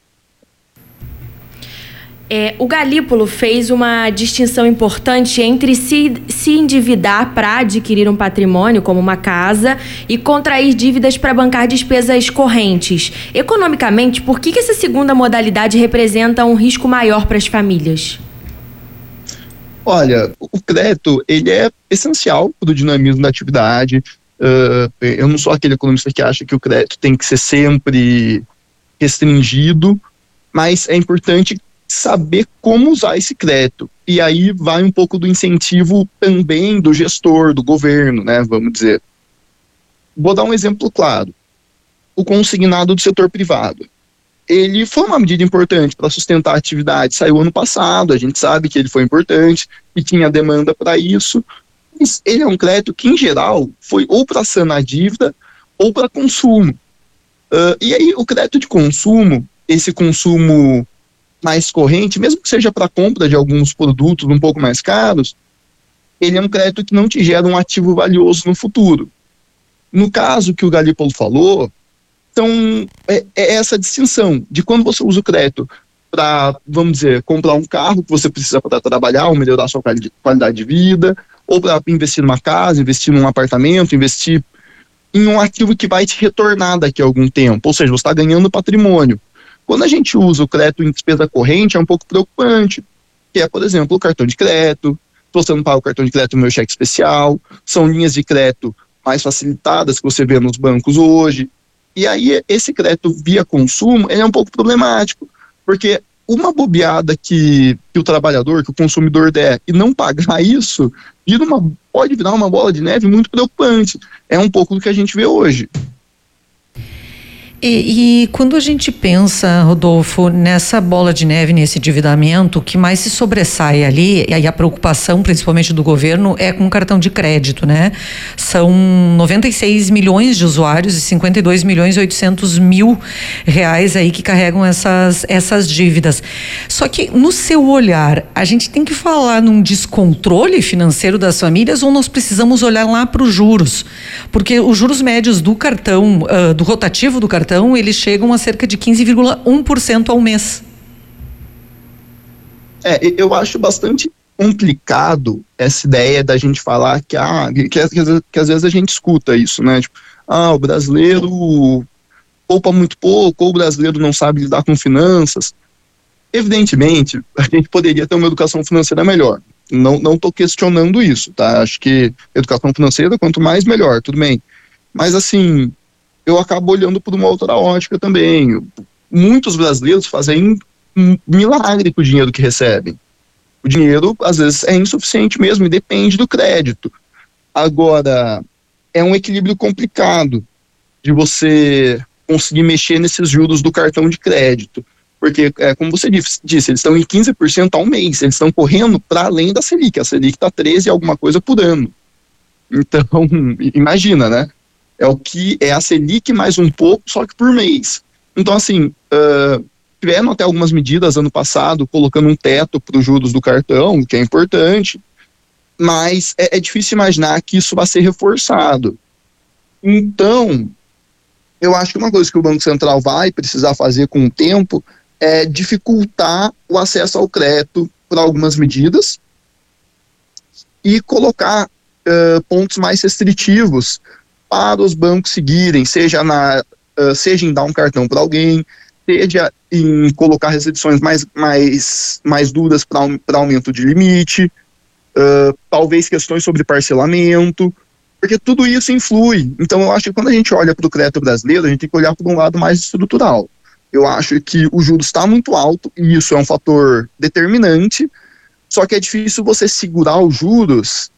O Galípolo fez uma distinção importante entre se endividar para adquirir um patrimônio, como uma casa, e contrair dívidas para bancar despesas correntes. Economicamente, por que essa segunda modalidade representa um risco maior para as famílias? Olha, o crédito, ele é essencial para o dinamismo da atividade. Eu não sou aquele economista que acha que o crédito tem que ser sempre restringido, mas é importante saber como usar esse crédito. E aí vai um pouco do incentivo também do gestor, do governo, né, vamos dizer. Vou dar um exemplo claro. O consignado do setor privado. Ele foi uma medida importante para sustentar a atividade, saiu ano passado, a gente sabe que ele foi importante e tinha demanda para isso, mas ele é um crédito que, em geral, foi ou para sanar a dívida ou para consumo. E aí o crédito de consumo, esse consumo mais corrente, mesmo que seja para compra de alguns produtos um pouco mais caros, ele é um crédito que não te gera um ativo valioso no futuro. No caso que o Galípolo falou, então é essa distinção de quando você usa o crédito para, vamos dizer, comprar um carro que você precisa para trabalhar ou melhorar a sua qualidade de vida, ou para investir numa casa, investir num apartamento, investir em um ativo que vai te retornar daqui a algum tempo, ou seja, você está ganhando patrimônio. Quando a gente usa o crédito em despesa corrente, é um pouco preocupante, que é, por exemplo, o cartão de crédito. Se você não paga o cartão de crédito, o meu cheque especial, são linhas de crédito mais facilitadas que você vê nos bancos hoje. E aí, esse crédito via consumo, ele é um pouco problemático, porque uma bobeada que o trabalhador, que o consumidor der e não pagar isso, pode virar uma bola de neve muito preocupante. É um pouco do que a gente vê hoje. E quando a gente pensa, Rodolfo, nessa bola de neve, nesse endividamento, o que mais se sobressai ali, e a preocupação principalmente do governo, é com o cartão de crédito, né? São 96 milhões de usuários e 52 milhões e 800 mil reais aí que carregam essas dívidas. Só que, no seu olhar, a gente tem que falar num descontrole financeiro das famílias ou nós precisamos olhar lá para os juros? Porque os juros médios do cartão, do rotativo do cartão, eles chegam a cerca de 15,1% ao mês. Eu acho bastante complicado essa ideia da gente falar que às vezes a gente escuta isso, né? Tipo, o brasileiro poupa muito pouco, ou o brasileiro não sabe lidar com finanças. Evidentemente, a gente poderia ter uma educação financeira melhor. Não estou questionando isso, tá? Acho que educação financeira, quanto mais, melhor, tudo bem. Mas, assim, eu acabo olhando por uma outra ótica também. Muitos brasileiros fazem um milagre com o dinheiro que recebem. O dinheiro, às vezes, é insuficiente mesmo e depende do crédito. Agora, é um equilíbrio complicado de você conseguir mexer nesses juros do cartão de crédito. Porque, como você disse, eles estão em 15% ao mês, eles estão correndo para além da Selic. A Selic está 13 alguma coisa por ano. Então, imagina, né? É a Selic mais um pouco, só que por mês. Então, assim, tiveram até algumas medidas ano passado, colocando um teto para os juros do cartão, que é importante, mas é difícil imaginar que isso vai ser reforçado. Então, eu acho que uma coisa que o Banco Central vai precisar fazer com o tempo é dificultar o acesso ao crédito por algumas medidas e colocar pontos mais restritivos para os bancos seguirem, seja em dar um cartão para alguém, seja em colocar restrições mais duras para aumento de limite, talvez questões sobre parcelamento, porque tudo isso influi. Então eu acho que quando a gente olha para o crédito brasileiro, a gente tem que olhar para um lado mais estrutural. Eu acho que o juros está muito alto, e isso é um fator determinante, só que é difícil você segurar os juros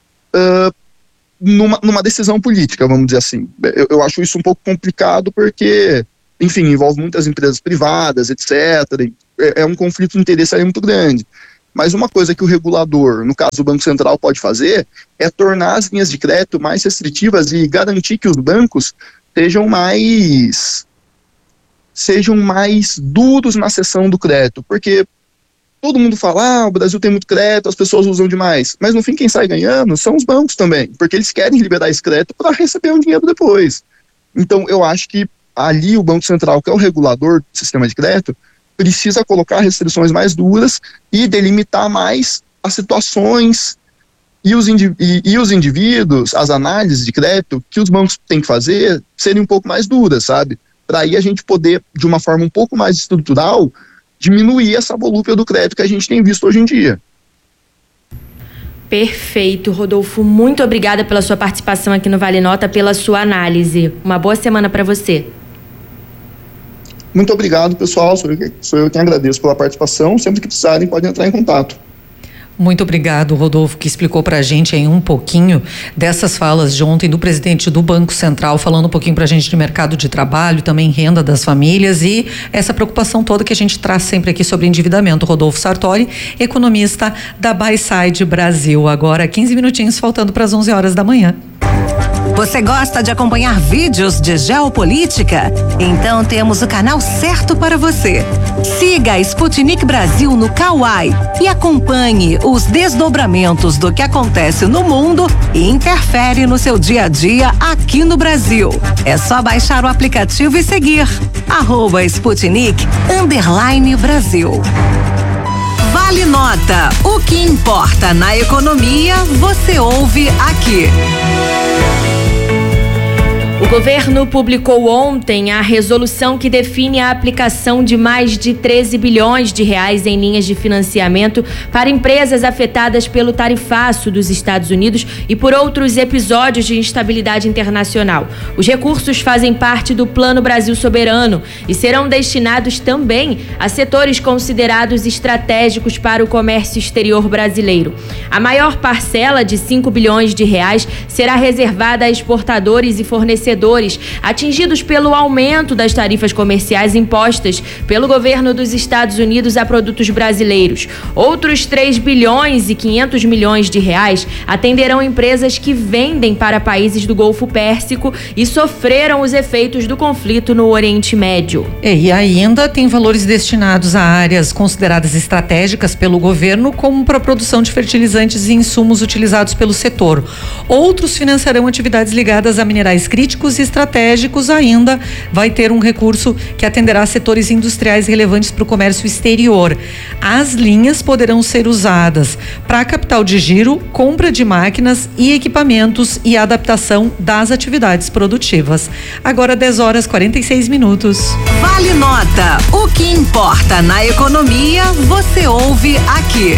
numa decisão política, vamos dizer assim. Eu acho isso um pouco complicado porque, enfim, envolve muitas empresas privadas, etc. É um conflito de interesse aí muito grande. Mas uma coisa que o regulador, no caso o Banco Central, pode fazer é tornar as linhas de crédito mais restritivas e garantir que os bancos sejam mais duros na cessão do crédito, porque todo mundo fala, o Brasil tem muito crédito, as pessoas usam demais, mas no fim quem sai ganhando são os bancos também, porque eles querem liberar esse crédito para receber um dinheiro depois. Então eu acho que ali o Banco Central, que é o regulador do sistema de crédito, precisa colocar restrições mais duras e delimitar mais as situações e os indivíduos, as análises de crédito que os bancos têm que fazer serem um pouco mais duras, sabe? Para aí a gente poder, de uma forma um pouco mais estrutural, diminuir essa volúpia do crédito que a gente tem visto hoje em dia. Perfeito, Rodolfo. Muito obrigada pela sua participação aqui no Vale Nota, pela sua análise. Uma boa semana para você. Muito obrigado, pessoal. Sou eu quem agradeço pela participação. Sempre que precisarem, podem entrar em contato. Muito obrigado, Rodolfo, que explicou para a gente aí um pouquinho dessas falas de ontem do presidente do Banco Central, falando um pouquinho para a gente de mercado de trabalho, também renda das famílias e essa preocupação toda que a gente traz sempre aqui sobre endividamento. Rodolfo Sartori, economista da Buyside Brasil. Agora 15 minutinhos faltando para as 11 horas da manhã. Você gosta de acompanhar vídeos de geopolítica? Então temos o canal certo para você. Siga a Sputnik Brasil no Kawai e acompanhe os desdobramentos do que acontece no mundo e interfere no seu dia a dia aqui no Brasil. É só baixar o aplicativo e seguir @Sputnik_Brasil. Vale Nota. O que importa na economia, você ouve aqui. O governo publicou ontem a resolução que define a aplicação de mais de 13 bilhões de reais em linhas de financiamento para empresas afetadas pelo tarifaço dos Estados Unidos e por outros episódios de instabilidade internacional. Os recursos fazem parte do Plano Brasil Soberano e serão destinados também a setores considerados estratégicos para o comércio exterior brasileiro. A maior parcela, de 5 bilhões de reais, será reservada a exportadores e fornecedores atingidos pelo aumento das tarifas comerciais impostas pelo governo dos Estados Unidos a produtos brasileiros. Outros 3 bilhões e 500 milhões de reais atenderão empresas que vendem para países do Golfo Pérsico e sofreram os efeitos do conflito no Oriente Médio. E ainda tem valores destinados a áreas consideradas estratégicas pelo governo, como para a produção de fertilizantes e insumos utilizados pelo setor. Outros financiarão atividades ligadas a minerais críticos e estratégicos. Ainda vai ter um recurso que atenderá a setores industriais relevantes para o comércio exterior. As linhas poderão ser usadas para capital de giro, compra de máquinas e equipamentos e adaptação das atividades produtivas. Agora 10h46. Vale Nota. O que importa na economia, você ouve aqui.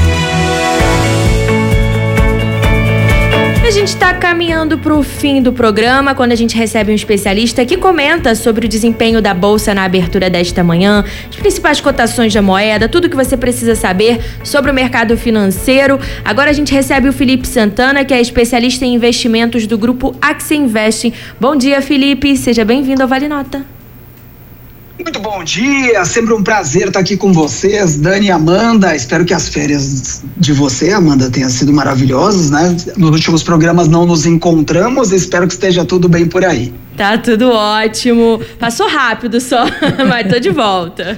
A gente está caminhando para o fim do programa, quando a gente recebe um especialista que comenta sobre o desempenho da Bolsa na abertura desta manhã, as principais cotações da moeda, tudo que você precisa saber sobre o mercado financeiro. Agora a gente recebe o Felipe Santana, que é especialista em investimentos do grupo Axia Investing. Bom dia, Felipe. Seja bem-vindo ao Vale Nota. Muito bom dia, sempre um prazer estar aqui com vocês, Dani e Amanda. Espero que as férias de você, Amanda, tenham sido maravilhosas, né? Nos últimos programas não nos encontramos, espero que esteja tudo bem por aí. Tá tudo ótimo, passou rápido só, mas tô de volta.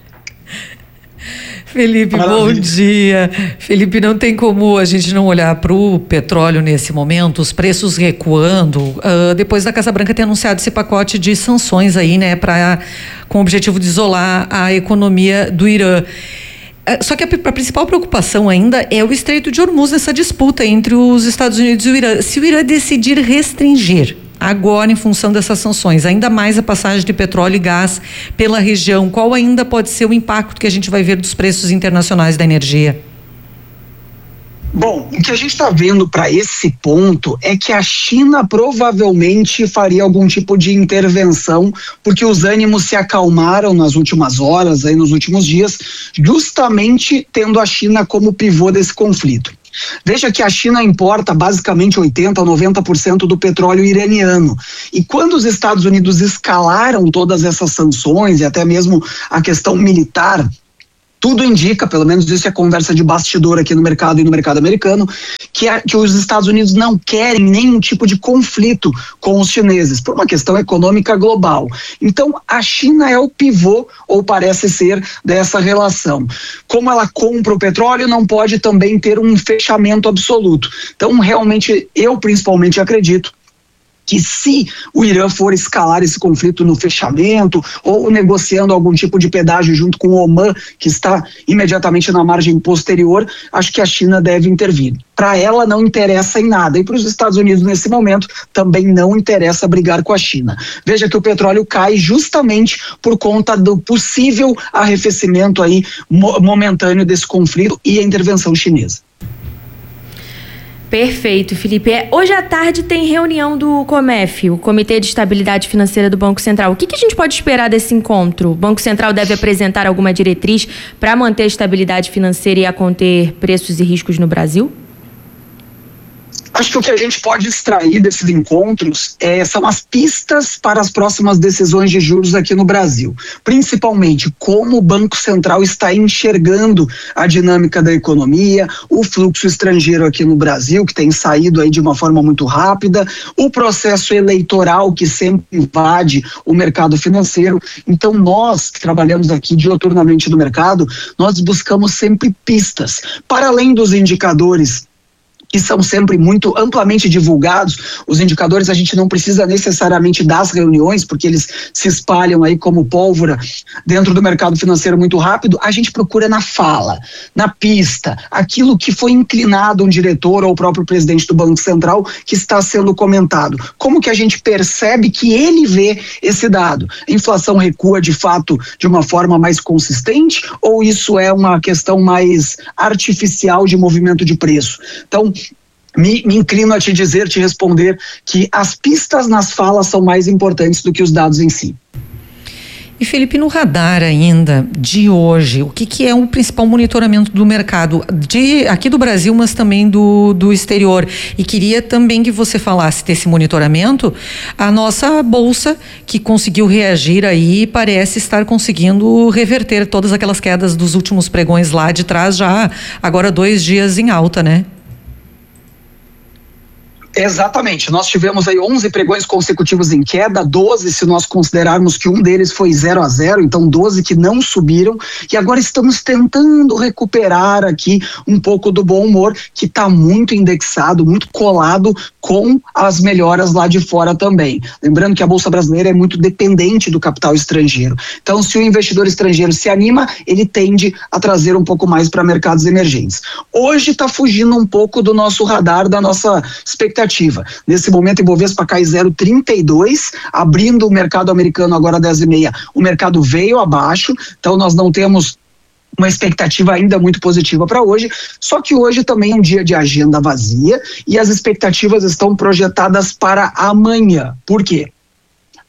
Felipe, Maravilha. bom dia. Felipe, não tem como a gente não olhar para o petróleo nesse momento, os preços recuando, depois da Casa Branca ter anunciado esse pacote de sanções aí, né, com o objetivo de isolar a economia do Irã. Só que a principal preocupação ainda é o Estreito de Hormuz nessa disputa entre os Estados Unidos e o Irã. Se o Irã decidir restringir agora, em função dessas sanções, ainda mais a passagem de petróleo e gás pela região, qual ainda pode ser o impacto que a gente vai ver dos preços internacionais da energia? Bom, o que a gente está vendo para esse ponto é que a China provavelmente faria algum tipo de intervenção, porque os ânimos se acalmaram nas últimas horas, aí nos últimos dias, justamente tendo a China como pivô desse conflito. Veja que a China importa basicamente 80% a 90% do petróleo iraniano. E quando os Estados Unidos escalaram todas essas sanções e até mesmo a questão militar, tudo indica, pelo menos isso é conversa de bastidor aqui no mercado e no mercado americano, que os Estados Unidos não querem nenhum tipo de conflito com os chineses, por uma questão econômica global. Então, a China é o pivô, ou parece ser, dessa relação. Como ela compra o petróleo, não pode também ter um fechamento absoluto. Então, realmente, eu principalmente acredito que se o Irã for escalar esse conflito no fechamento ou negociando algum tipo de pedágio junto com o Omã, que está imediatamente na margem posterior, acho que a China deve intervir. Para ela não interessa em nada, e para os Estados Unidos nesse momento também não interessa brigar com a China. Veja que o petróleo cai justamente por conta do possível arrefecimento aí momentâneo desse conflito e a intervenção chinesa. Perfeito, Felipe. Hoje à tarde tem reunião do COMEF, o Comitê de Estabilidade Financeira do Banco Central. O que a gente pode esperar desse encontro? O Banco Central deve apresentar alguma diretriz para manter a estabilidade financeira e a conter preços e riscos no Brasil? Acho que o que a gente pode extrair desses encontros são as pistas para as próximas decisões de juros aqui no Brasil. Principalmente como o Banco Central está enxergando a dinâmica da economia, o fluxo estrangeiro aqui no Brasil, que tem saído aí de uma forma muito rápida, o processo eleitoral que sempre invade o mercado financeiro. Então nós, que trabalhamos aqui dioturnamente no mercado, nós buscamos sempre pistas. Para além dos indicadores que são sempre muito amplamente divulgados, os indicadores a gente não precisa necessariamente das reuniões, porque eles se espalham aí como pólvora dentro do mercado financeiro muito rápido, a gente procura na fala, na pista, aquilo que foi inclinado um diretor ou o próprio presidente do Banco Central que está sendo comentado. Como que a gente percebe que ele vê esse dado? A inflação recua de fato de uma forma mais consistente ou isso é uma questão mais artificial de movimento de preço? Então, me inclino a te responder que as pistas nas falas são mais importantes do que os dados em si. E Felipe, no radar ainda de hoje, o que é o principal monitoramento do mercado aqui do Brasil, mas também do exterior? E queria também que você falasse desse monitoramento, a nossa bolsa que conseguiu reagir aí parece estar conseguindo reverter todas aquelas quedas dos últimos pregões lá de trás, já agora 2 dias em alta, né? Exatamente, nós tivemos aí 11 pregões consecutivos em queda, 12 se nós considerarmos que um deles foi 0-0, então 12 que não subiram, e agora estamos tentando recuperar aqui um pouco do bom humor, que está muito indexado, muito colado com as melhoras lá de fora também. Lembrando que a Bolsa Brasileira é muito dependente do capital estrangeiro, então se o investidor estrangeiro se anima, ele tende a trazer um pouco mais para mercados emergentes. Hoje está fugindo um pouco do nosso radar, da nossa expectativa. Nesse momento, Ibovespa cai 0,32, abrindo o mercado americano agora 10h30. O mercado veio abaixo, então nós não temos uma expectativa ainda muito positiva para hoje, só que hoje também é um dia de agenda vazia e as expectativas estão projetadas para amanhã. Por quê?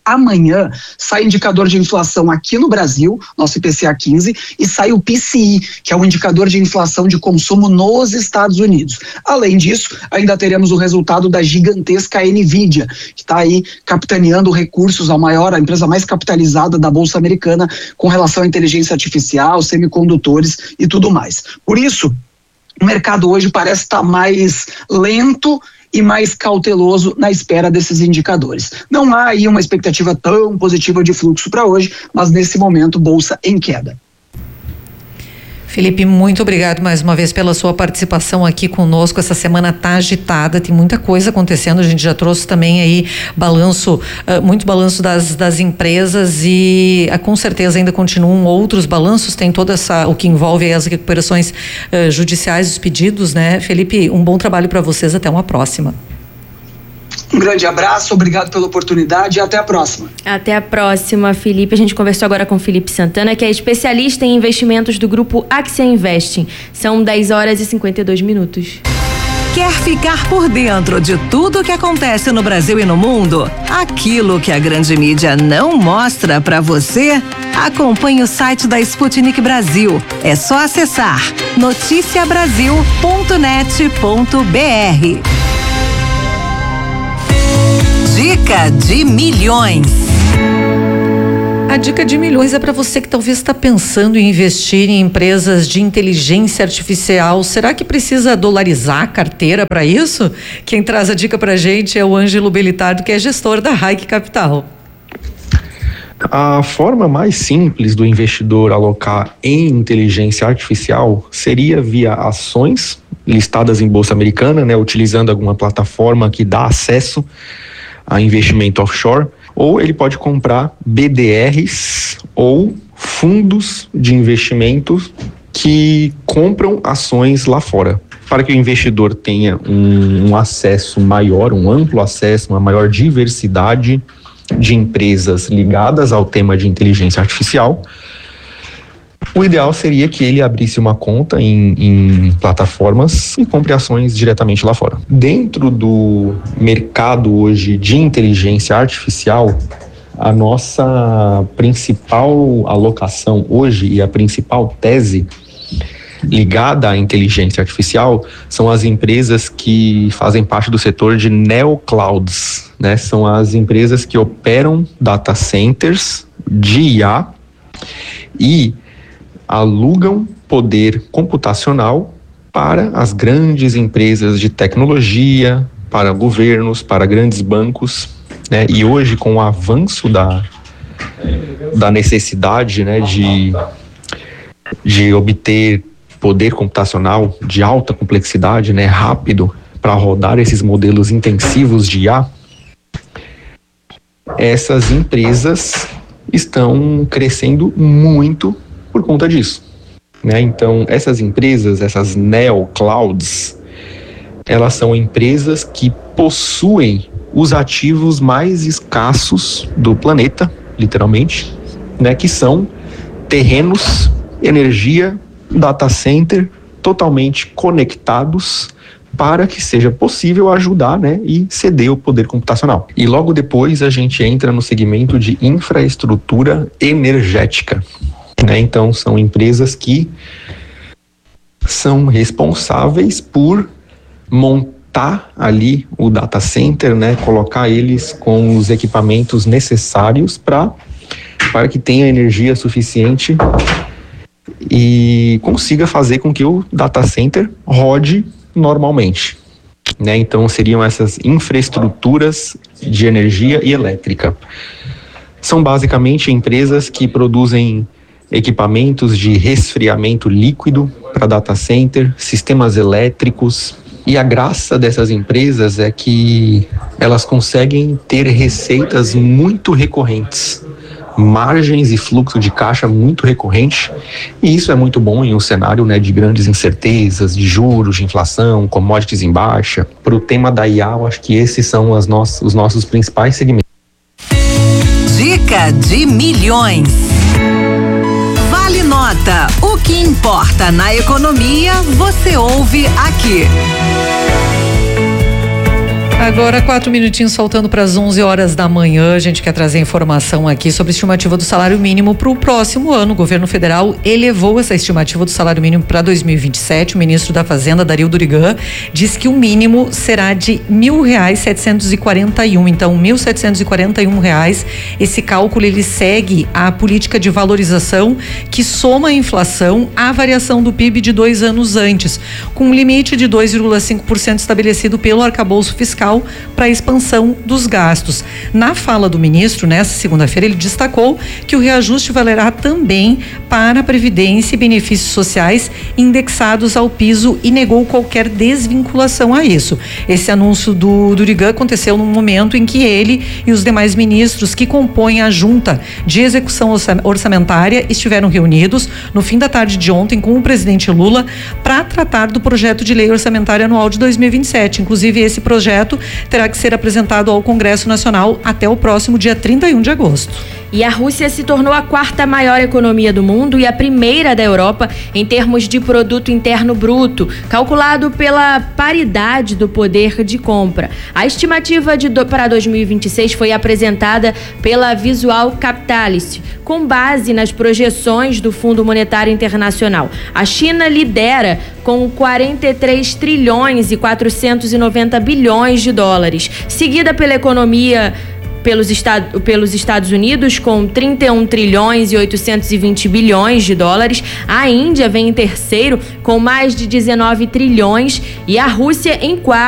amanhã sai indicador de inflação aqui no Brasil, nosso IPCA 15, e sai o PCI, que é o indicador de inflação de consumo nos Estados Unidos. Além disso, ainda teremos o resultado da gigantesca Nvidia, que está aí capitaneando recursos, a empresa mais capitalizada da Bolsa Americana com relação à inteligência artificial, semicondutores e tudo mais. Por isso, o mercado hoje parece estar mais lento e mais cauteloso na espera desses indicadores. Não há aí uma expectativa tão positiva de fluxo para hoje, mas nesse momento, bolsa em queda. Felipe, muito obrigado mais uma vez pela sua participação aqui conosco. Essa semana tá agitada, tem muita coisa acontecendo. A gente já trouxe também aí muito balanço das empresas e com certeza ainda continuam outros balanços. Tem o que envolve aí as recuperações judiciais, os pedidos, né? Felipe, um bom trabalho para vocês. Até uma próxima. Um grande abraço, obrigado pela oportunidade e até a próxima. Até a próxima, Felipe. A gente conversou agora com Felipe Santana, que é especialista em investimentos do grupo Axia Investing. São 10h52. Quer ficar por dentro de tudo o que acontece no Brasil e no mundo? Aquilo que a grande mídia não mostra para você? Acompanhe o site da Sputnik Brasil. É só acessar noticiabrasil.net.br. Dica de milhões. A dica de milhões é para você que talvez está pensando em investir em empresas de inteligência artificial. Será que precisa dolarizar a carteira para isso? Quem traz a dica para a gente é o Ângelo Belitardo, que é gestor da Haik Capital. A forma mais simples do investidor alocar em inteligência artificial seria via ações listadas em bolsa americana, né, utilizando alguma plataforma que dá acesso a investimento offshore, ou ele pode comprar BDRs ou fundos de investimentos que compram ações lá fora. Para que o investidor tenha um acesso maior, um amplo acesso, uma maior diversidade de empresas ligadas ao tema de inteligência artificial, o ideal seria que ele abrisse uma conta em plataformas e compre ações diretamente lá fora. Dentro do mercado hoje de inteligência artificial, a nossa principal alocação hoje e a principal tese ligada à inteligência artificial são as empresas que fazem parte do setor de neoclouds, né? São as empresas que operam data centers de IA e alugam poder computacional para as grandes empresas de tecnologia, para governos, para grandes bancos, né? E hoje, com o avanço da necessidade, né, de obter poder computacional de alta complexidade, né, rápido, para rodar esses modelos intensivos de IA, essas empresas estão crescendo muito por conta disso, né? Então, essas empresas, essas neoclouds, elas são empresas que possuem os ativos mais escassos do planeta, literalmente, né? Que são terrenos, energia, data center, totalmente conectados para que seja possível ajudar, né, e ceder o poder computacional. E logo depois a gente entra no segmento de infraestrutura energética, né? Então são empresas que são responsáveis por montar ali o data center, né, colocar eles com os equipamentos necessários para que tenha energia suficiente e consiga fazer com que o data center rode normalmente, né? Então seriam essas infraestruturas de energia e elétrica. São basicamente empresas que produzem equipamentos de resfriamento líquido para data center, sistemas elétricos. E a graça dessas empresas é que elas conseguem ter receitas muito recorrentes, margens e fluxo de caixa muito recorrente, e isso é muito bom em um cenário, né, de grandes incertezas, de juros, de inflação, commodities em baixa. Para o tema da IA, eu acho que esses são os nossos principais segmentos. Dica de milhões. Vale nota. O que importa na economia, você ouve aqui. Agora 4 minutinhos faltando para as 11 horas da manhã, a gente quer trazer informação aqui sobre a estimativa do salário mínimo para o próximo ano. O governo federal elevou essa estimativa do salário mínimo para 2027. O ministro da Fazenda, Dario Durigan, disse que o mínimo será de R$1.741. Então, R$1.741. Esse cálculo ele segue a política de valorização que soma a inflação à variação do PIB de 2 anos antes, com um limite de 2,5% estabelecido pelo arcabouço fiscal para a expansão dos gastos. Na fala do ministro, nesta segunda-feira, ele destacou que o reajuste valerá também para a Previdência e benefícios sociais indexados ao piso e negou qualquer desvinculação a isso. Esse anúncio do Durigan aconteceu num momento em que ele e os demais ministros que compõem a junta de execução orçamentária estiveram reunidos no fim da tarde de ontem com o presidente Lula para tratar do projeto de lei orçamentária anual de 2027. Inclusive, esse projeto terá que ser apresentado ao Congresso Nacional até o próximo dia 31 de agosto. E a Rússia se tornou a 4ª maior economia do mundo e a primeira da Europa em termos de produto interno bruto, calculado pela paridade do poder de compra. A estimativa para 2026 foi apresentada pela Visual Capitalist, com base nas projeções do Fundo Monetário Internacional. A China lidera com 43 trilhões e 490 bilhões de dólares, seguida pela economia pelos Estados Unidos com 31 trilhões e 820 bilhões de dólares. A Índia vem em terceiro com mais de 19 trilhões e a Rússia em quarto